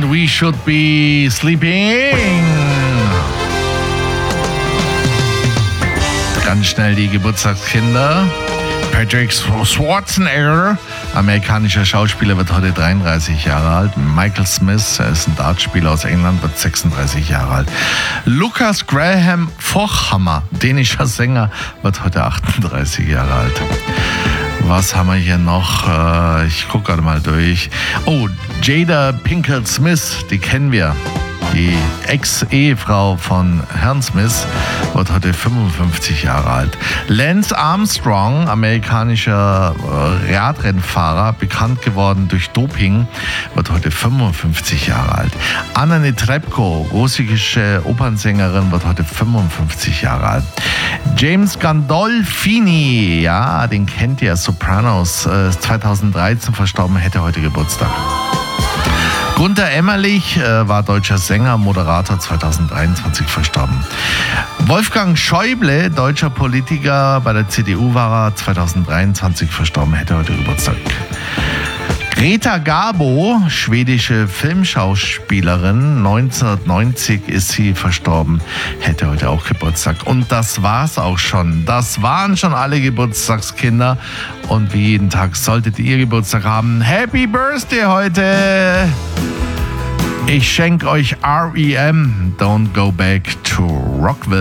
und We Should Be Sleeping. Ganz schnell die Geburtstagskinder. Patrick Schwarzenegger, amerikanischer Schauspieler, wird heute 33 Jahre alt. Michael Smith, er ist ein Dartspieler aus England, wird 36 Jahre alt. Lucas Graham Fochhammer, dänischer Sänger, wird heute 38 Jahre alt. Was haben wir hier noch? Ich gucke gerade mal durch. Oh, Jada Pinkett Smith, die kennen wir. Die Ex-Ehefrau von Herrn Smith wird heute 55 Jahre alt. Lance Armstrong, amerikanischer Radrennfahrer, bekannt geworden durch Doping, wird heute 55 Jahre alt. Anna Netrebko, russische Opernsängerin, wird heute 55 Jahre alt. James Gandolfini, ja, den kennt ihr, Sopranos, 2013 verstorben, hätte heute Geburtstag. Gunther Emmerlich war deutscher Sänger, Moderator, 2023 verstorben. Wolfgang Schäuble, deutscher Politiker, bei der CDU war er 2023 verstorben, hätte heute Geburtstag. Greta Garbo, schwedische Filmschauspielerin, 1990 ist sie verstorben, hätte heute auch Geburtstag. Und das war's auch schon. Das waren schon alle Geburtstagskinder. Und wie jeden Tag solltet ihr Geburtstag haben. Happy Birthday heute! Ich schenke euch R.E.M. Don't Go Back to Rockville.